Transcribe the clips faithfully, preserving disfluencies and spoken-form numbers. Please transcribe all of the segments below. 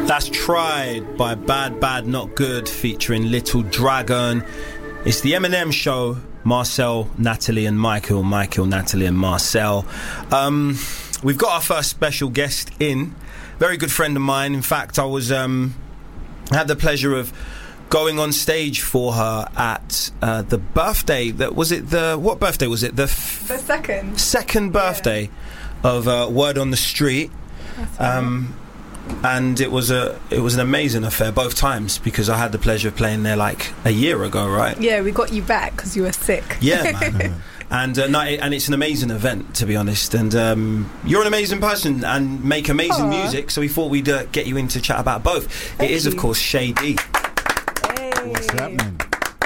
That's Tried by Bad Bad Not Good featuring Little Dragon. It's the Eminem Show. Marcel, Natalie and Michael. Michael, Natalie and Marcel. Um, we've got our first special guest in. Very good friend of mine. In fact, I was um, I had the pleasure of going on stage for her at uh, the birthday. That was it. The what birthday was it? The f- the second second birthday yeah. of uh, Word on the Street. That's right. Um, and it was a it was an amazing affair both times because I had the pleasure of playing there like a year ago, right? Yeah, we got you back because you were sick. Yeah, man. And uh, no, it, and it's an amazing event, to be honest. And um, you're an amazing person and make amazing Aww. music. So we thought we'd uh, get you in to chat about both. Thank it is, you. of course, Shady. Hey. What's happening?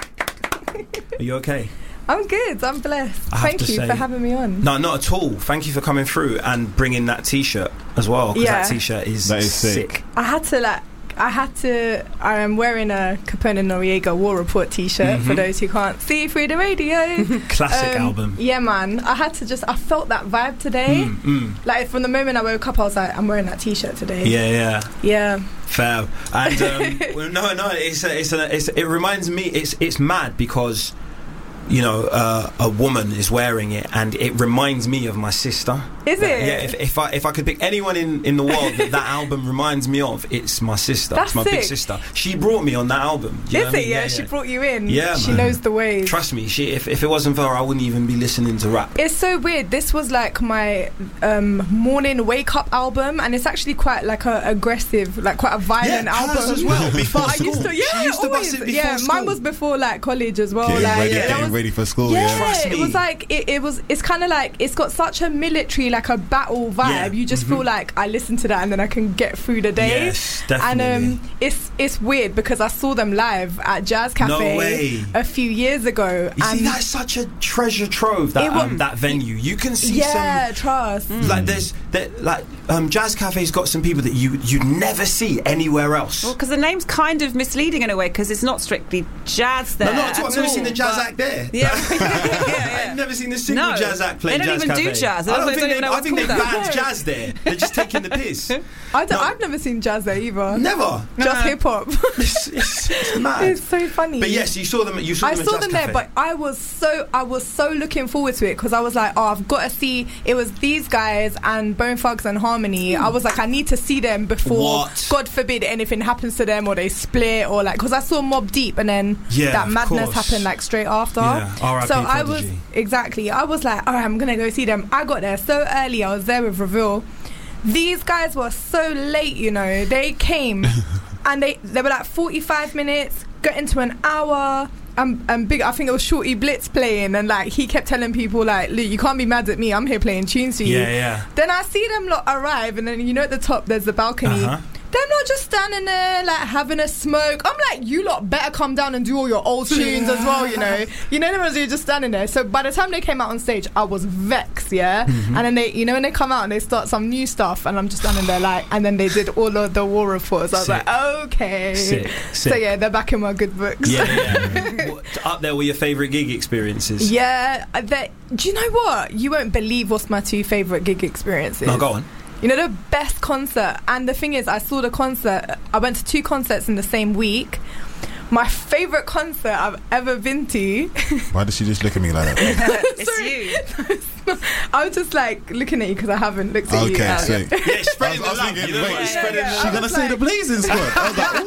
Are you okay? I'm good. I'm blessed. I have Thank to you say- for having me on. No, not at all. Thank you for coming through and bringing that T-shirt as well. Because Yeah. that T-shirt is, That is sick. sick. I had to like. I had to. I'm wearing a Capone Noriega War Report T-shirt Mhm. for those who can't see through the radio. Classic Um, album. Yeah, man. I had to just. I felt that vibe today. Mm, mm. Like from the moment I woke up, I was like, I'm wearing that T-shirt today. Yeah, yeah. Yeah. Fair. And um, well, no, no. It's a, it's, a, it's it reminds me. It's it's mad because you know uh, a woman is wearing it, and it reminds me of my sister. Is That- it? Yeah. If, if I if I could pick anyone in, in the world that that album reminds me of, it's my sister. That's it's my big sick. sister. She brought me on that album. You know Is what I it? mean? Yeah, she brought you in. Yeah, She man. knows the ways. Trust me. She if if it wasn't for her, I wouldn't even be listening to rap. It's so weird. This was like my um, morning wake up album, and it's actually quite like a aggressive, like quite a violent Yeah, hers album as well, before But I used school. to, yeah, She used to always. bust it before yeah, school. mine was before like college as well. Getting like, ready, yeah, that getting was- ready for school. Yeah, Yeah. Trust it me. was like it, it was. It's kind of like it's got such a military, like a battle vibe. Yeah, You just mhm. feel like I listen to that and then I can get through the day. Yes, And definitely. um, it's it's weird because I saw them live at Jazz Cafe way. a few years ago. You and see, that's such a treasure trove. That It wa- um, that venue. You can see yeah, some. trust. Like there's that like um, Jazz Cafe's got some people that you you'd never see anywhere else. Well, because the name's kind of misleading in a way because it's not strictly jazz there. no, not at all. I've never all, seen the jazz but- act there. Yeah, yeah, yeah. I've never seen a single No, jazz act play they don't Jazz even do Cafe. jazz. I don't They think don't they, even know I what's think they called that. banned jazz there. They're just taking the piss. I don't, No. I've never seen jazz there either. Never. Just No. hip hop. It's, it's, it's mad. It's so funny. But yes, you saw them. You saw I them. saw at Jazz them there, Cafe. but I was so I was so looking forward to it because I was like, oh, I've got to see. It was these guys and Bone Thugs and Harmony. I was like, I need to see them before, What? God forbid, anything happens to them or they split or like because I saw Mobb Deep and then Yeah, that of madness course. happened like straight after. Yeah, R I P so I was Prodigy. exactly. I was like, all right, I'm gonna go see them. I got there so early. I was there with Reveal. These guys were so late, you know. They came and they they were like forty-five minutes, got into an hour. And, and big, I think it was Shorty Blitz playing, and like he kept telling people like, "Luke, you can't be mad at me. I'm here playing tunes for you." Yeah, yeah. Then I see them lot arrive, and then you know at the top there's the balcony. Uh-huh. They're not just standing there like having a smoke. I'm like, you lot better come down and do all your old tunes as well, you know. You know, they're just standing there. So by the time they came out on stage, I was vexed, yeah. Mm-hmm. And then they, you know, when they come out and they start some new stuff, and I'm just standing there like, and then they did all of the war reports. I was Sick. like, okay. Sick, So sick. yeah, they're back in my good books. Yeah, yeah. What- up there were your favourite gig experiences. Yeah, uh, that, do you know what? You won't believe what's my two favourite gig experiences. No, go on. You know, the best concert, and the thing is, I saw the concert, I went to two concerts in the same week. My favourite concert I've ever been to. Why does she just look at me like that? It's Sorry. you. I was just like looking at you because I haven't looked at you. Okay, Um, sweet. Yeah, spreading I was- the I love. was thinking, You know wait, what? yeah, Spreading yeah. the She I gonna was say like- the Blazing Squad. I was like,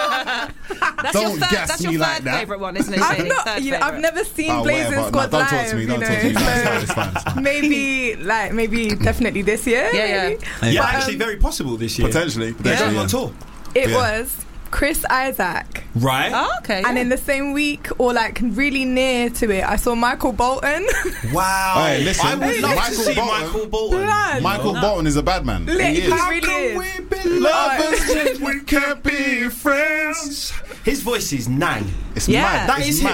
what? That's Don't your third, gas that's me your like third that. favourite one, isn't it? I've Shady? not, Third you know, I've favourite. never seen Oh, Blazing whatever. Squad No, don't live. talk to me. you Don't know, talk to me. No, it's so fine. It's fine. It's fine. maybe, like, maybe definitely this year. Yeah, yeah. maybe. Yeah, But, actually, um, very possible this year. Potentially. They're potentially, going on yeah. tour, It Yeah. was Chris Isaac. right? Oh, okay. And yeah. in the same week, or like really near to it, I saw Michael Bolton. Wow. Hey, listen, I would love Michael to see Bolton- Michael Bolton. Blood. Michael No. Bolton is a bad man. Lit, He he is. really is. be Lovers if we can't be friends? His voice is nang. It's Yeah. mad. That It's is mad.